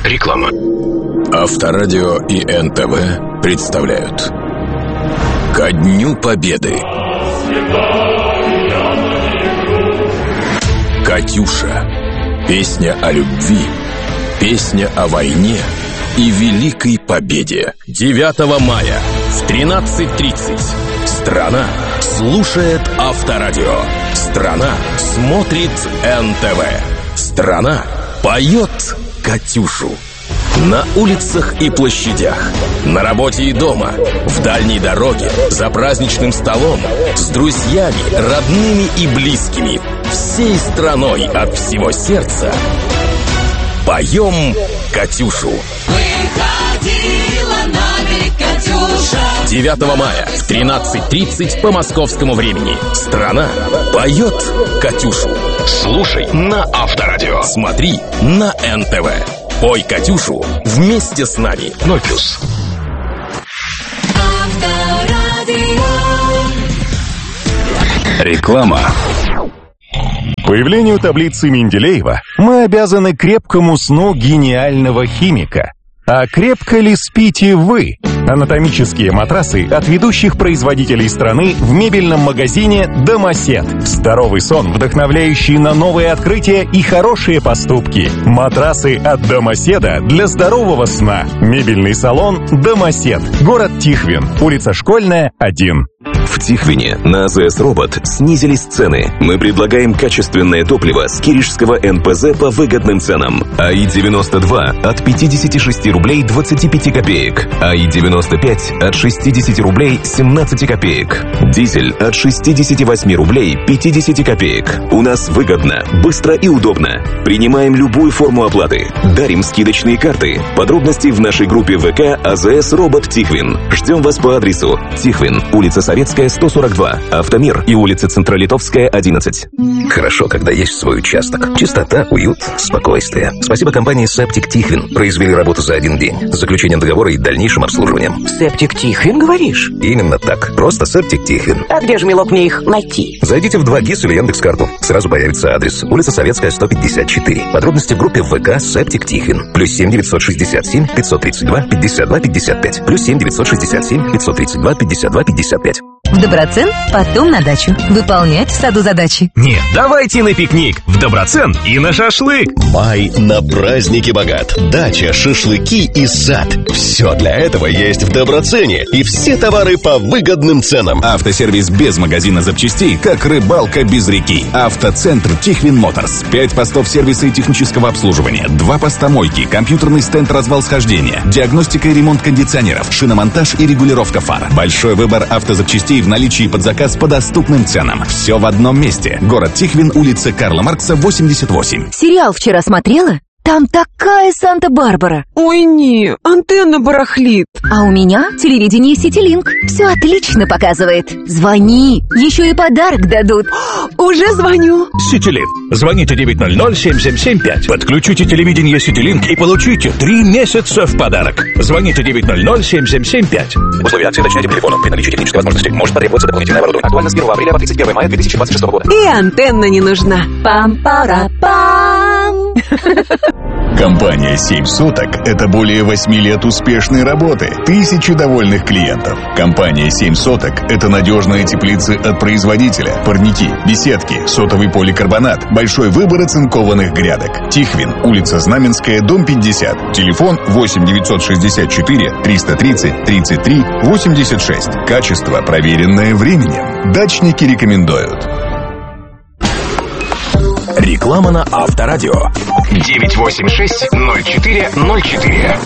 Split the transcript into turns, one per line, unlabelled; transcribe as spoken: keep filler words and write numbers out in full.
Реклама. Авторадио и эн тэ вэ представляют «Ко Дню Победы». «Катюша». Песня о любви, песня о войне и великой победе. девятого мая в тринадцать тридцать. Страна слушает Авторадио. Страна смотрит эн тэ вэ. Страна поет «Катюшу». На улицах и площадях, на работе и дома, в дальней дороге, за праздничным столом, с друзьями, родными и близкими, всей страной от всего сердца поем «Катюшу».
Выходила на берег Катюша.
девятого мая в тринадцать тридцать по московскому времени. Страна поет «Катюшу». Слушай на Авторадио. Смотри на эн тэ вэ. Пой «Катюшу» вместе с нами. Ноль плюс. Реклама.
Появлению таблицы Менделеева мы обязаны крепкому сну гениального химика. А крепко ли спите вы? Анатомические матрасы от ведущих производителей страны в мебельном магазине «Домосед». Здоровый сон, вдохновляющий на новые открытия и хорошие поступки. Матрасы от «Домоседа» для здорового сна. Мебельный салон «Домосед». Город Тихвин. Улица Школьная, один.
В Тихвине на АЗС Робот снизились цены. Мы предлагаем качественное топливо с киришского эн пэ зэ по выгодным ценам. АИ девяносто два от пятьдесят шесть рублей двадцать пять копеек. АИ девяносто пять от шестьдесят рублей семнадцать копеек. Дизель от шестьдесят восемь рублей пятьдесят копеек. У нас выгодно, быстро и удобно. Принимаем любую форму оплаты. Дарим скидочные карты. Подробности в нашей группе ВК АЗС Робот Тихвин. Ждем вас по адресу Тихвин, улица Советская, сто сорок два, Автомир и улица Центролитовская, одиннадцать.
Хорошо, когда есть свой участок. Чистота, уют, спокойствие. Спасибо компании «Септик Тихвин». Произвели работу за один день. С заключением договора и дальнейшим обслуживанием.
«Септик Тихвин», говоришь?
Именно так. Просто «Септик Тихвин».
А где же, милок, мне их найти?
Зайдите в два гис или Яндекс.Карту. Сразу появится адрес. Улица Советская, сто пятьдесят четыре. Подробности в группе ВК «Септик Тихвин». Плюс семь девятьсот шестьдесят семь пятьсот тридцать два пятьдесят два пятьдесят пять. Плюс семь девятьсот шестьдесят семь пятьсот тридцать два пятьдесят два пятьдесят пять.
В Доброцен, потом на дачу. Выполнять в саду задачи.
Нет, давайте на пикник. В Доброцен и на шашлык.
Май на праздники богат. Дача, шашлыки и сад. Все для этого есть в Доброцене. И все товары по выгодным ценам.
Автосервис без магазина запчастей, как рыбалка без реки. Автоцентр Тихвин Моторс. Пять постов сервиса и технического обслуживания. Два поста мойки. Компьютерный стенд развал схождения. Диагностика и ремонт кондиционеров. Шиномонтаж и регулировка фар. Большой выбор автозапчастей в наличии под заказ по доступным ценам. Все в одном месте. Город Тихвин, улица Карла Маркса, восемьдесят восемь.
Сериал вчера смотрела? Там такая Санта-Барбара.
Ой, не, антенна барахлит.
А у меня телевидение Ситилинк. Все отлично показывает. Звони, еще и подарок дадут.
Уже звоню.
Ситилинк. Звоните девять ноль ноль семь семь семь пять. Подключите телевидение Ситилинк и получите три месяца в подарок. Звоните девять ноль ноль семь семь семь пять.
Условия акции уточняйте по телефону. При наличии технической возможности может потребоваться дополнительное оборудование. Актуально с первого апреля по тридцать первое мая две тысячи двадцать шестого года.
И антенна не нужна.
Пам-пара-пам.
Компания «семь соток» — это более восьми лет успешной работы, тысячи довольных клиентов. Компания «семь соток» — это надежная теплица от производителя, парники, беседки, сотовый поликарбонат, большой выбор оцинкованных грядок. Тихвин, улица Знаменская, дом пятьдесят. Телефон восемь девятьсот шестьдесят четыре триста тридцать тридцать три восемьдесят шесть. Качество, проверенное временем. Дачники рекомендуют.
Реклама на Авторадио.
девять восемь шесть ноль четыре ноль четыре.